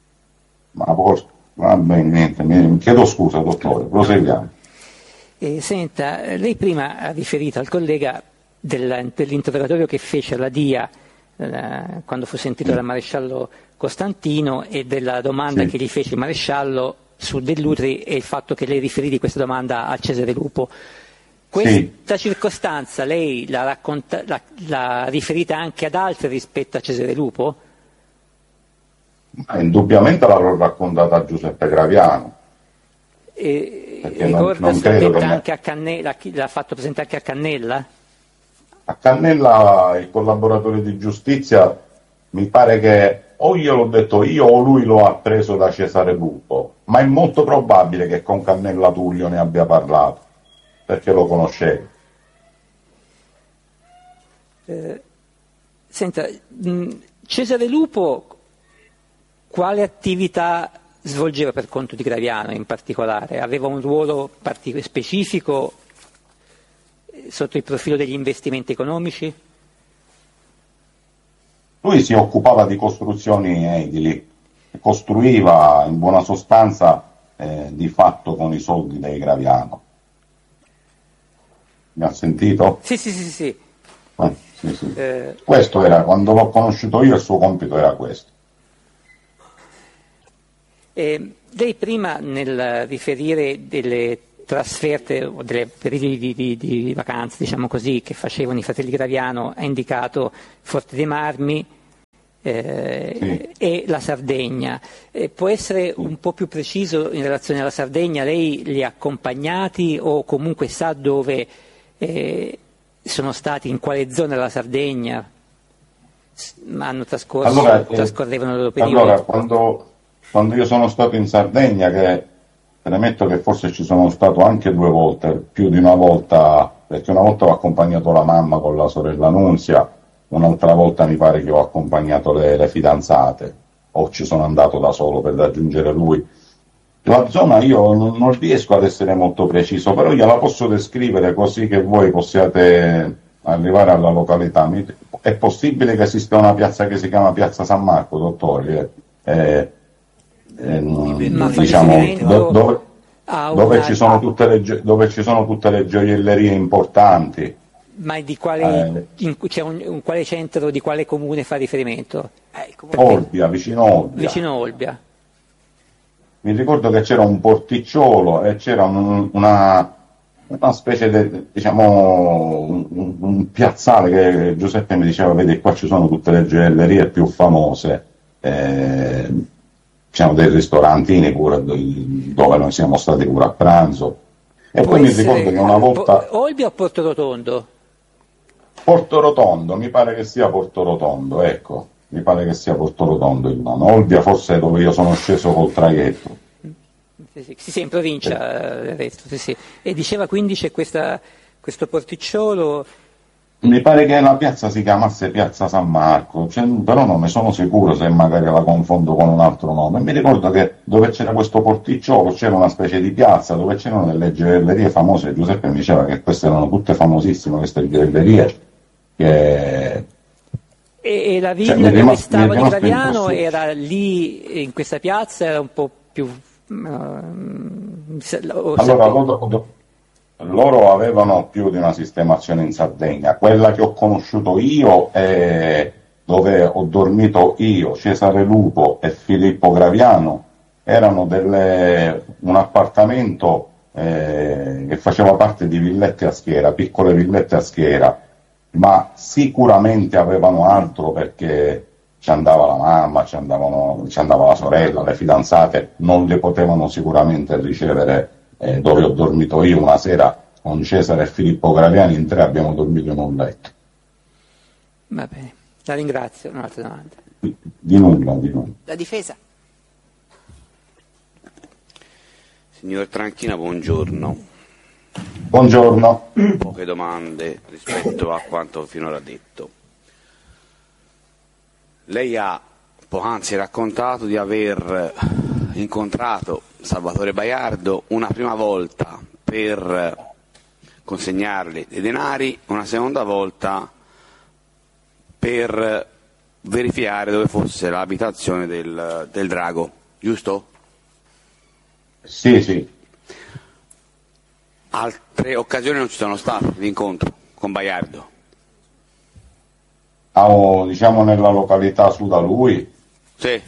ma poi, va bene, niente, mi chiedo scusa, dottore, proseguiamo. Eh, senta, lei prima ha riferito al collega del, dell'interrogatorio che fece alla D I A eh, quando fu sentito dal maresciallo Costantino e della domanda Sì. che gli fece il maresciallo su Dell'Utri e il fatto che lei riferì di questa domanda a Cesare Lupo. Questa sì. circostanza lei l'ha, racconta, l'ha, l'ha riferita anche ad altri rispetto a Cesare Lupo? Ma indubbiamente l'avrò raccontata a Giuseppe Graviano. E, Perché ricorda non, non se l'ha credo detta che me- anche a Cannella, chi- l'ha fatto presentare anche a Cannella? A Cannella, il collaboratore di giustizia, mi pare che o io l'ho detto io o lui lo ha preso da Cesare Lupo, ma è molto probabile che con Cannella Tullio ne abbia parlato, perché lo conoscevo. Eh, senta, mh, Cesare Lupo quale attività svolgeva per conto di Graviano in particolare? Aveva un ruolo partic- specifico eh, sotto il profilo degli investimenti economici? Lui si occupava di costruzioni edili, costruiva in buona sostanza eh, di fatto con i soldi dei Graviano. Mi ha sentito? Sì, sì, sì, sì. Eh, sì, sì. Eh... Questo era, quando l'ho conosciuto io, il suo compito era questo. Eh, lei prima nel riferire delle trasferte o delle periodi di, di, di vacanze, diciamo così, che facevano i fratelli Graviano, ha indicato Forte dei Marmi eh, sì. e la Sardegna. Eh, può essere sì. un po' più preciso in relazione alla Sardegna? Lei li ha accompagnati o comunque sa dove eh, sono stati, in quale zona della Sardegna hanno trascorso, allora, eh, trascorrevano il loro periodo? Allora, quando, quando io sono stato in Sardegna, che premetto che forse ci sono stato anche due volte, più di una volta, perché una volta ho accompagnato la mamma con la sorella Nunzia, un'altra volta mi pare che ho accompagnato le, le fidanzate, o ci sono andato da solo per raggiungere lui. La zona io non, non riesco ad essere molto preciso, però gliela posso descrivere così che voi possiate arrivare alla località. È possibile che esista una piazza che si chiama Piazza San Marco, dottore? Eh, eh, Ma diciamo, do, dove, dove, una... ci sono tutte le, dove ci sono tutte le gioiellerie importanti. Ma di quale, eh, in, c'è un, un quale centro, di quale comune fa riferimento? Eh, Olbia, vicino Olbia. Vicino Olbia. Mi ricordo che c'era un porticciolo e c'era un, una, una specie di, diciamo, un, un piazzale che Giuseppe mi diceva, vedi, qua ci sono tutte le gioiellerie più famose, eh, c'erano dei ristorantini pure dove noi siamo stati pure a pranzo. E Può poi mi essere, ricordo che una volta... Olbia o Porto Rotondo? Porto Rotondo, mi pare che sia Porto Rotondo, ecco. Mi pare che sia Porto Rotondo il nome. Olbia forse è dove io sono sceso col traghetto. Sì, sì, sì, in provincia, sì. Detto, sì, sì. E diceva quindi c'è questa, questo porticciolo... Mi pare che la piazza si chiamasse Piazza San Marco, cioè, però non ne sono sicuro se magari la confondo con un altro nome. Mi ricordo che dove c'era questo porticciolo c'era una specie di piazza dove c'erano delle gioiellerie famose. Giuseppe mi diceva che queste erano tutte famosissime, queste gioiellerie. Che... E, e la villa cioè, dove stava di Graviano era lì, in questa piazza, era un po' più... Uh, allora, loro, loro avevano più di una sistemazione in Sardegna. Quella che ho conosciuto io e dove ho dormito io, Cesare Lupo e Filippo Graviano, erano delle, un appartamento eh, che faceva parte di villette a schiera, piccole villette a schiera, ma sicuramente avevano altro perché ci andava la mamma, ci, andavano, ci andava la sorella, le fidanzate, non le potevano sicuramente ricevere eh, dove ho dormito io una sera con Cesare e Filippo Graviani, in tre abbiamo dormito in un letto. Va bene, la ringrazio. Un'altra domanda. Di, di nulla, di nulla. La difesa. Signor Tranchina, buongiorno. Buongiorno. Poche domande rispetto a quanto finora detto. Lei ha poc'anzi raccontato di aver incontrato Salvatore Baiardo una prima volta per consegnarle dei denari, una seconda volta per verificare dove fosse l'abitazione del, del drago, giusto? Sì, sì. Altre occasioni non ci sono state di incontro con Baiardo? Ah, oh, diciamo nella località su da lui? Sì.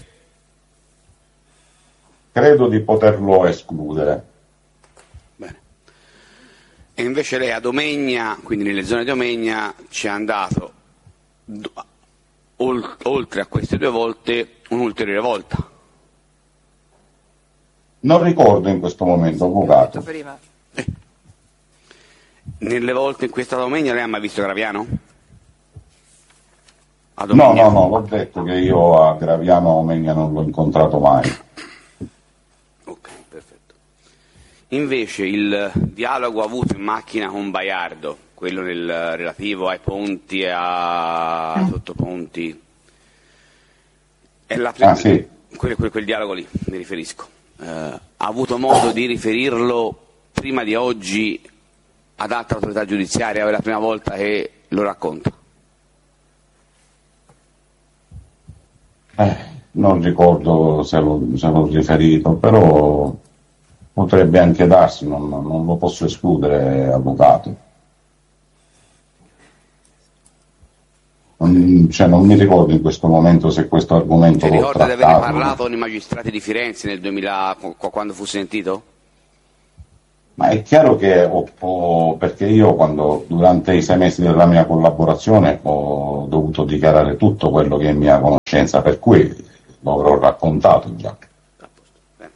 Credo di poterlo escludere. Bene. E invece lei a Domegna, quindi nelle zone di Domegna, ci è andato do, ol, oltre a queste due volte un'ulteriore volta. Non ricordo in questo momento, avvocato. Prima. Eh. Nelle volte in cui è stata a Domegna lei ha mai visto Graviano? A no, no, no, l'ho detto che io a Graviano Omegna non l'ho incontrato mai. Ok, perfetto. Invece il dialogo avuto in macchina con Baiardo, quello nel relativo ai ponti e a sottoponti, è la prima, ah, sì. quel, quel, quel dialogo lì mi riferisco. Eh, ha avuto modo di riferirlo prima di oggi ad altra autorità giudiziaria o è la prima volta che lo racconta? Eh, non ricordo se l'ho, se l'ho riferito, però potrebbe anche darsi, non, non lo posso escludere, avvocato. mm, cioè, non mi ricordo in questo momento se questo argomento Ti l'ho ricorda di aver trattato. parlato con i magistrati di Firenze nel duemila, quando fu sentito? Ma è chiaro che ho, ho- perché io quando durante i sei mesi della mia collaborazione ho dovuto dichiarare tutto quello che è mia conoscenza, per cui lo avrò raccontato già. Bene.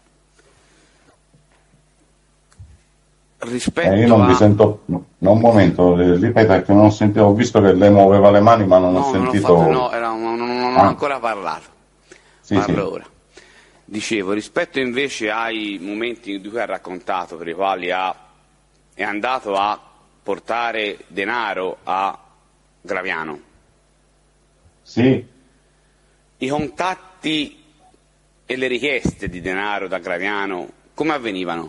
Eh, Rispetto io non a... vi sento, no, un momento, eh, ripeta che non sentivo, ho visto che lei muoveva le mani ma non No, ho non ho sentito. fatto, no, era, non, non- non ho Ah. ancora parlato. Sì, Parlo sì. ora. Dicevo, rispetto invece ai momenti di cui ha raccontato, per i quali ha, è andato a portare denaro a Graviano, Sì, i contatti e le richieste di denaro da Graviano come avvenivano?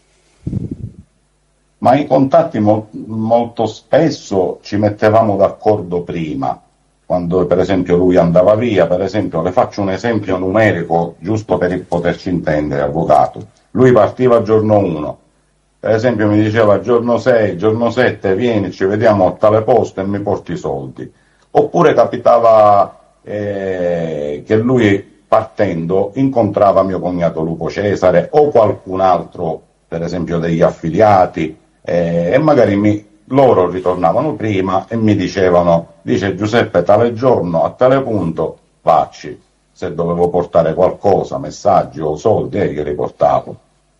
ma i contatti mol- molto spesso ci mettevamo d'accordo prima, quando per esempio lui andava via, per esempio, le faccio un esempio numerico giusto per poterci intendere, avvocato. Lui partiva giorno uno, per esempio mi diceva giorno sei, giorno sette, vieni, ci vediamo a tale posto e mi porti i soldi. Oppure capitava eh, che lui partendo incontrava mio cognato Lupo Cesare o qualcun altro, per esempio degli affiliati, eh, e magari mi, loro ritornavano prima e mi dicevano, dice Giuseppe tale giorno a tale punto vacci, se dovevo portare qualcosa, messaggi o soldi, e glieli portavo.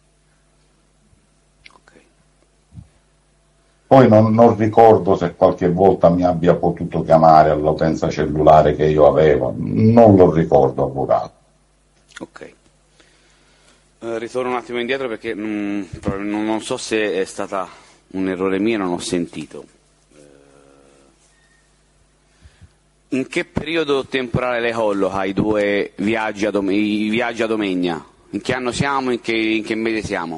Ok. Poi non, non ricordo se qualche volta mi abbia potuto chiamare all'utenza cellulare che io avevo, non lo ricordo, avvocato. Ok. Eh, ritorno un attimo indietro perché mm, proprio non, non so se è stata un errore mio, non ho sentito. Eh, in che periodo temporale lei colloca i due viaggi a, Dom- i viaggi a Domegna? In che anno siamo? In che, in che mese siamo?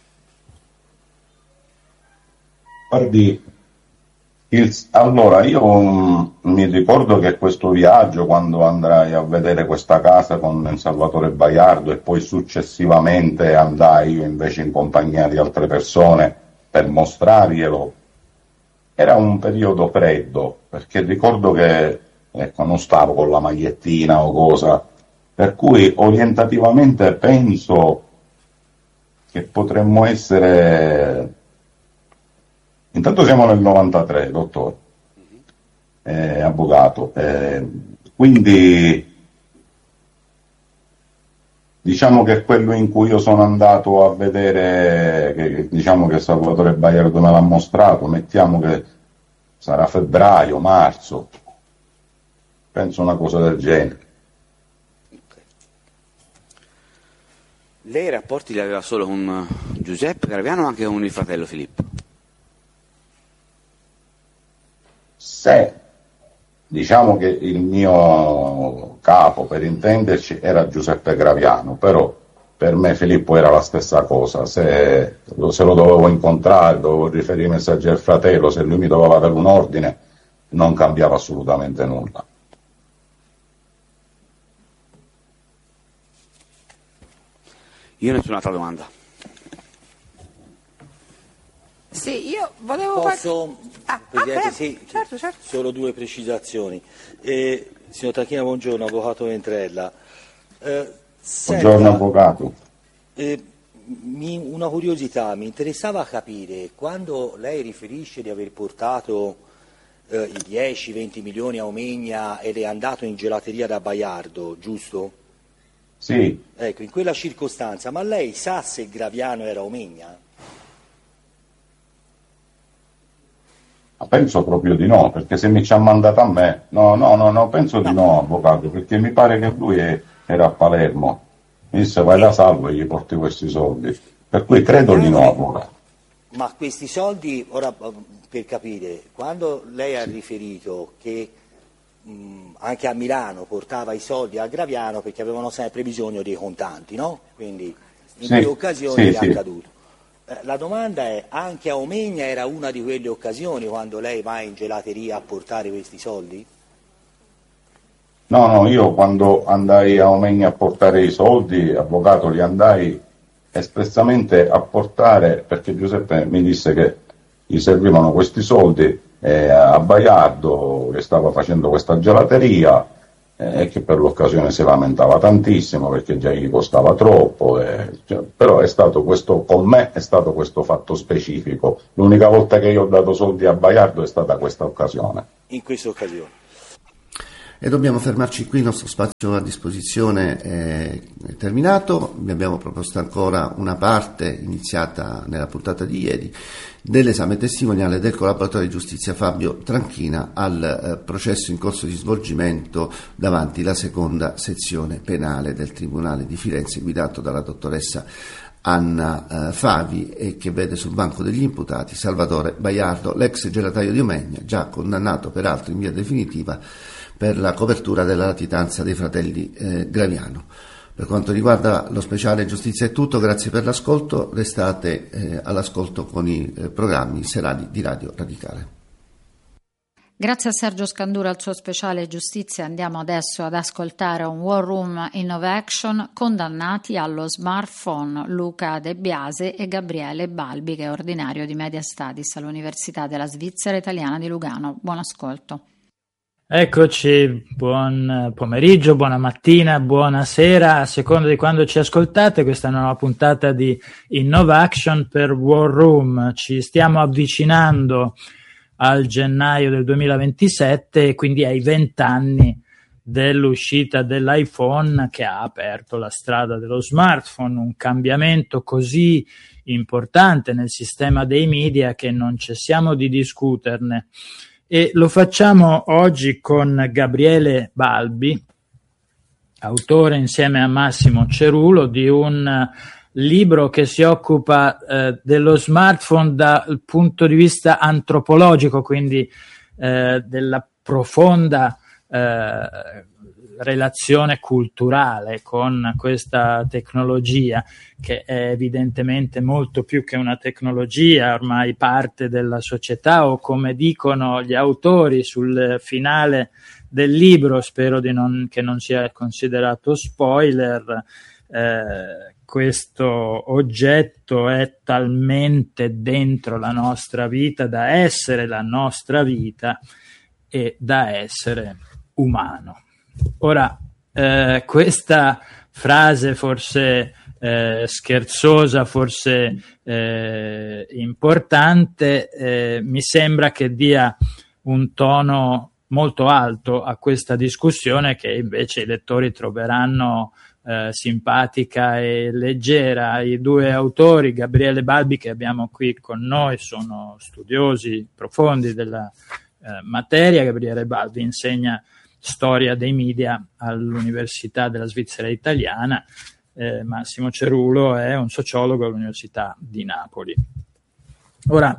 Guardi, il- allora io mm, mi ricordo che questo viaggio, quando andrai a vedere questa casa con Salvatore Baiardo e poi successivamente andai io invece in compagnia di altre persone per mostrarglielo, era un periodo freddo, perché ricordo che ecco, non stavo con la magliettina o cosa, per cui orientativamente penso che potremmo essere... Intanto siamo nel novantatré, dottore, eh, avvocato, eh, quindi diciamo che quello in cui io sono andato a vedere, che, diciamo che Salvatore Baiardo me l'ha mostrato, mettiamo che sarà febbraio, marzo, penso una cosa del genere. Lei i rapporti li aveva solo con Giuseppe Graviano o anche con il fratello Filippo? Se diciamo che il mio capo, per intenderci, era Giuseppe Graviano, però per me Filippo era la stessa cosa, se, se lo dovevo incontrare, dovevo riferire i messaggi al fratello, se lui mi doveva avere un ordine, non cambiava assolutamente nulla. Io nessun'altra domanda. Sì, io volevo Posso, fare... Ah, Presidente, ah, sì, certo, certo. solo due precisazioni. Eh, signor Tacchina, buongiorno, avvocato Ventrella. Eh, senta, Buongiorno avvocato. eh, mi- una curiosità, mi interessava capire, quando lei riferisce di aver portato eh, i dieci venti milioni a Omegna ed è andato in gelateria da Baiardo, giusto? Sì, Ecco, in quella circostanza, ma lei sa se Graviano era a Omegna? penso proprio di no, perché se mi ci ha mandato a me, no, no, no, no, penso di no, avvocato, perché mi pare che lui è- era a Palermo, mi disse vai da Salvo e gli porti questi soldi, per cui credo di no, avvocato. Ma questi soldi, ora per capire, quando lei ha riferito che mh, anche a Milano portava i soldi a Graviano perché avevano sempre bisogno dei contanti, no? Quindi in Sì, più occasioni sì, è sì. accaduto. Eh, La domanda è, anche a Omegna era una di quelle occasioni quando lei va in gelateria a portare questi soldi? No, no, io quando andai a Omegna a portare i soldi, avvocato, li andai espressamente a portare perché Giuseppe mi disse che gli servivano questi soldi eh, a Baiardo, che stava facendo questa gelateria e eh, che per l'occasione si lamentava tantissimo perché già gli costava troppo, eh, cioè, però è stato questo, con me è stato questo fatto specifico. L'unica volta che io ho dato soldi a Baiardo è stata questa occasione. In questa occasione. E dobbiamo fermarci qui, il nostro spazio a disposizione è terminato. Vi abbiamo proposto ancora una parte iniziata nella puntata di ieri dell'esame testimoniale del collaboratore di giustizia Fabio Tranchina al eh, processo in corso di svolgimento davanti la seconda sezione penale del Tribunale di Firenze, guidato dalla dottoressa Anna eh, Favi, e che vede sul banco degli imputati Salvatore Baiardo, l'ex gelataio di Omegna, già condannato peraltro in via definitiva per la copertura della latitanza dei fratelli eh, Graviano. Per quanto riguarda lo speciale Giustizia è tutto, grazie per l'ascolto, restate eh, all'ascolto con i eh, programmi serali di Radio Radicale. Grazie a Sergio Scandura al suo speciale Giustizia. Andiamo adesso ad ascoltare un War Room Innovation, condannati allo smartphone Luca De Biase e Gabriele Balbi, che è ordinario di Media Studies all'Università della Svizzera Italiana di Lugano. Buon ascolto. Eccoci, buon pomeriggio, buona mattina, buonasera, a seconda di quando ci ascoltate. Questa è una nuova puntata di Innovaction per War Room. Ci stiamo avvicinando al gennaio del duemilaventisette e quindi ai vent'anni dell'uscita dell'iPhone, che ha aperto la strada dello smartphone, un cambiamento così importante nel sistema dei media che non cessiamo di discuterne. E lo facciamo oggi con Gabriele Balbi, autore insieme a Massimo Cerulo di un libro che si occupa eh, dello smartphone dal punto di vista antropologico, quindi eh, della profonda eh, relazione culturale con questa tecnologia, che è evidentemente molto più che una tecnologia, ormai parte della società, o come dicono gli autori sul finale del libro, spero di non, che non sia considerato spoiler, eh, questo oggetto è talmente dentro la nostra vita da essere la nostra vita e da essere umano. Ora, eh, questa frase forse eh, scherzosa, forse eh, importante, eh, mi sembra che dia un tono molto alto a questa discussione, che invece i lettori troveranno eh, simpatica e leggera. I due autori, Gabriele Balbi, che abbiamo qui con noi, sono studiosi profondi della eh, materia. Gabriele Balbi insegna storia dei media all'Università della Svizzera Italiana, eh, Massimo Cerulo è un sociologo all'Università di Napoli. Ora,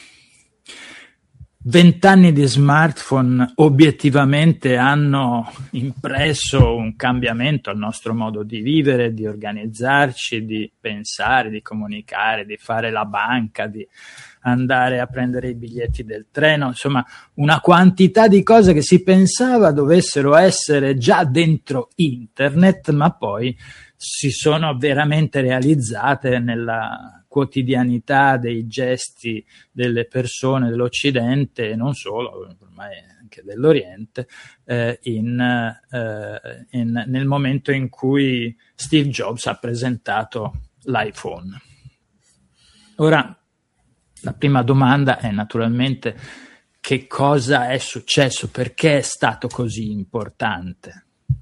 vent'anni di smartphone obiettivamente hanno impresso un cambiamento al nostro modo di vivere, di organizzarci, di pensare, di comunicare, di fare la banca, di andare a prendere i biglietti del treno, insomma una quantità di cose che si pensava dovessero essere già dentro internet, ma poi si sono veramente realizzate nella quotidianità dei gesti delle persone dell'Occidente, e non solo, ormai anche dell'Oriente, eh, in, eh, in, nel momento in cui Steve Jobs ha presentato l'iPhone. Ora, la prima domanda è naturalmente: che cosa è successo? Perché è stato così importante?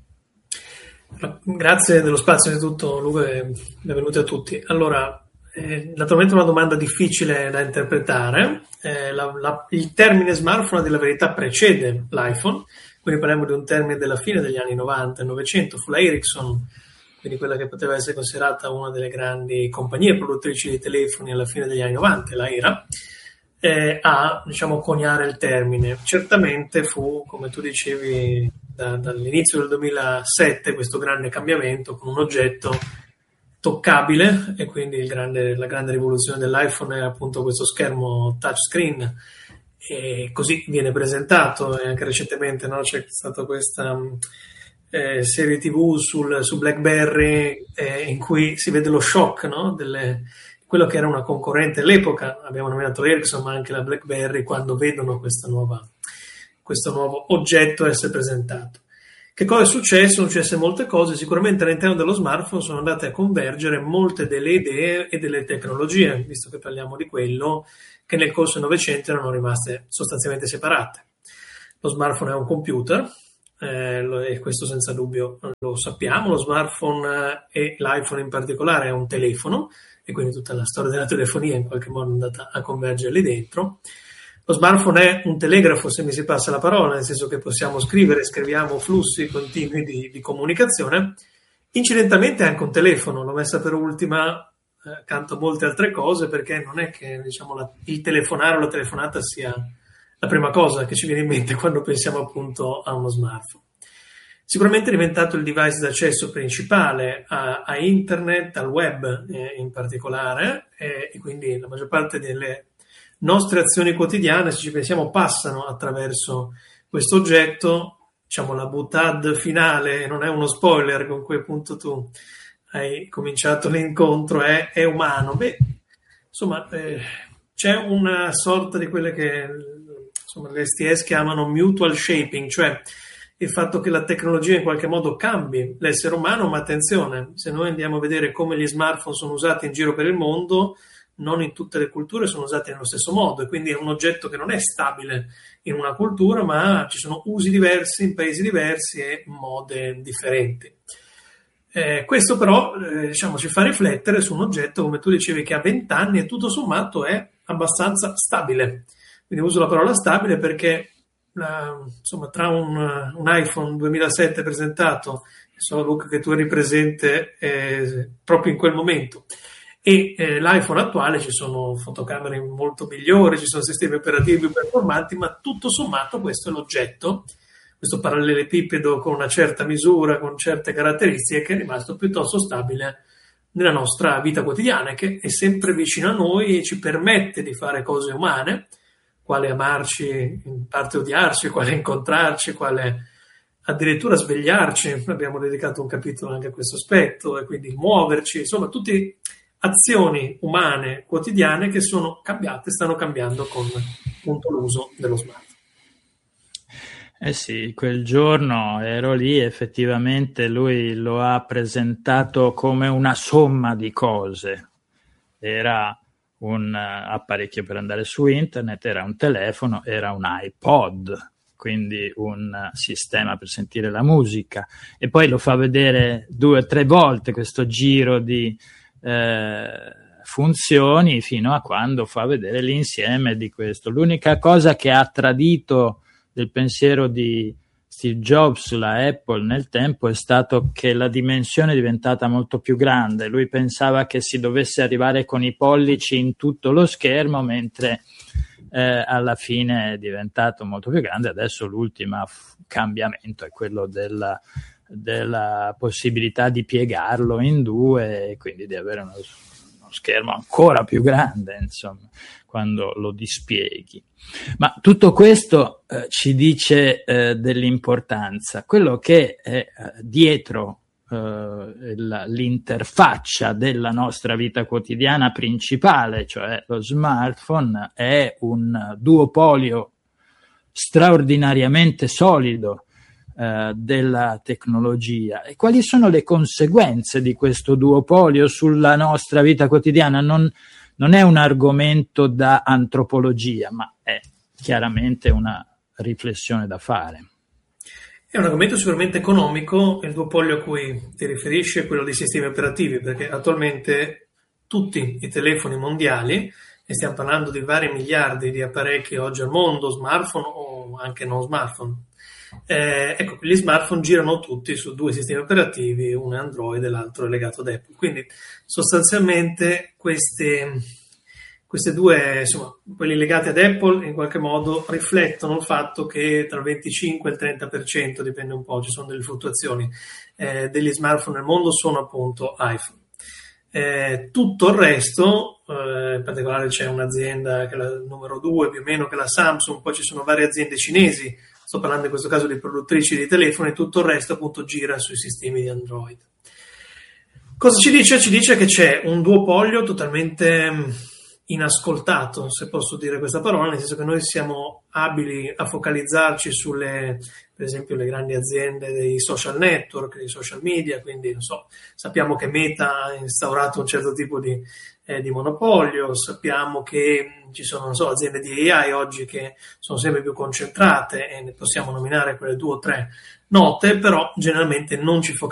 Grazie dello spazio innanzitutto, Luca, e benvenuti a tutti. Allora, eh, naturalmente è una domanda difficile da interpretare. Eh, la, la, il termine smartphone, a dire la verità, precede l'iPhone, quindi parliamo di un termine della fine degli anni novanta e novecento. Fu la Ericsson, quindi quella che poteva essere considerata una delle grandi compagnie produttrici di telefoni alla fine degli anni novanta, la era, eh, a diciamo coniare il termine. Certamente fu, come tu dicevi, da, dall'inizio del duemilasette questo grande cambiamento con un oggetto toccabile, e quindi il grande, la grande rivoluzione dell'iPhone è appunto questo schermo touchscreen, e così viene presentato. E anche recentemente, no, c'è stata questa Eh, serie tivù sul, su BlackBerry, eh, in cui si vede lo shock, no? Delle, quello che era una concorrente all'epoca, abbiamo nominato Ericsson ma anche la BlackBerry, quando vedono questa nuova, questo nuovo oggetto essere presentato. Che cosa è successo? Sono successe molte cose, sicuramente all'interno dello smartphone sono andate a convergere molte delle idee e delle tecnologie, visto che parliamo di quello, che nel corso del Novecento erano rimaste sostanzialmente separate. Lo smartphone è un computer, eh, e questo senza dubbio lo sappiamo, lo smartphone e l'iPhone in particolare è un telefono, e quindi tutta la storia della telefonia in qualche modo è andata a convergere lì dentro. Lo smartphone è un telegrafo, se mi si passa la parola, nel senso che possiamo scrivere, scriviamo flussi continui di, di comunicazione. Incidentalmente è anche un telefono, l'ho messa per ultima eh, accanto a molte altre cose, perché non è che diciamo la, il telefonare o la telefonata sia la prima cosa che ci viene in mente quando pensiamo appunto a uno smartphone. Sicuramente è diventato il device d'accesso principale a, a internet, al web eh, in particolare, eh, e quindi la maggior parte delle nostre azioni quotidiane, se ci pensiamo, passano attraverso questo oggetto. Diciamo la boutade finale, non è uno spoiler con cui appunto tu hai cominciato l'incontro, è, è umano. Beh, insomma, eh, c'è una sorta di quelle che insomma le S T S chiamano mutual shaping, cioè il fatto che la tecnologia in qualche modo cambi l'essere umano, ma attenzione, se noi andiamo a vedere come gli smartphone sono usati in giro per il mondo, non in tutte le culture sono usati nello stesso modo, e quindi è un oggetto che non è stabile in una cultura, ma ci sono usi diversi in paesi diversi e mode differenti. Eh, questo però eh, diciamo, ci fa riflettere su un oggetto, come tu dicevi, che ha venti anni e tutto sommato è abbastanza stabile. Quindi uso la parola stabile perché la, insomma, tra un, un iPhone duemilasette presentato, so Luca che tu eri presente eh, proprio in quel momento, e eh, l'iPhone attuale ci sono fotocamere molto migliori, ci sono sistemi operativi più performanti, ma tutto sommato questo è l'oggetto, questo parallelepipedo con una certa misura, con certe caratteristiche, che è rimasto piuttosto stabile nella nostra vita quotidiana, che è sempre vicino a noi e ci permette di fare cose umane, quale amarci, in parte odiarci, quale incontrarci, quale addirittura svegliarci. Abbiamo dedicato un capitolo anche a questo aspetto, e quindi muoverci, insomma tutte azioni umane quotidiane che sono cambiate, stanno cambiando con appunto l'uso dello smartphone. Eh sì, quel giorno ero lì, effettivamente lui lo ha presentato come una somma di cose. Era un apparecchio per andare su internet, era un telefono, era un iPod, quindi un sistema per sentire la musica, e poi lo fa vedere due o tre volte questo giro di eh, funzioni fino a quando fa vedere l'insieme di questo. L'unica cosa che ha tradito del pensiero di Steve Jobs sulla Apple nel tempo è stato che la dimensione è diventata molto più grande. Lui pensava che si dovesse arrivare con i pollici in tutto lo schermo, mentre eh, alla fine è diventato molto più grande. Adesso l'ultimo f- cambiamento è quello della, della possibilità di piegarlo in due e quindi di avere uno, uno schermo ancora più grande, insomma, quando lo dispieghi. Ma tutto questo eh, ci dice eh, dell'importanza. Quello che è eh, dietro eh, la, l'interfaccia della nostra vita quotidiana principale, cioè lo smartphone, è un duopolio straordinariamente solido eh, della tecnologia. E quali sono le conseguenze di questo duopolio sulla nostra vita quotidiana? Non Non è un argomento da antropologia, ma è chiaramente una riflessione da fare. È un argomento sicuramente economico. Il duopolio a cui ti riferisci è quello dei sistemi operativi, perché attualmente tutti i telefoni mondiali, e stiamo parlando di vari miliardi di apparecchi oggi al mondo, smartphone o anche non smartphone, Eh, ecco, gli smartphone girano tutti su due sistemi operativi, uno è Android e l'altro è legato ad Apple. Quindi sostanzialmente queste, queste due, insomma, quelli legati ad Apple in qualche modo riflettono il fatto che tra il venticinque e il trenta per cento, dipende un po', ci sono delle fluttuazioni, eh, degli smartphone nel mondo sono appunto iPhone. Eh, tutto il resto, eh, in particolare c'è un'azienda che è la numero due più o meno, che è la Samsung, poi ci sono varie aziende cinesi, sto parlando in questo caso di produttrici di telefoni, e tutto il resto appunto gira sui sistemi di Android. Cosa ci dice? Ci dice che c'è un duopolio totalmente inascoltato, se posso dire questa parola, nel senso che noi siamo abili a focalizzarci sulle, per esempio, le grandi aziende dei social network, dei social media, quindi non so, sappiamo che Meta ha instaurato un certo tipo di, eh, di monopolio, sappiamo che ci sono, non so, aziende di A I oggi che sono sempre più concentrate e ne possiamo nominare quelle due o tre note, però generalmente non ci focalizziamo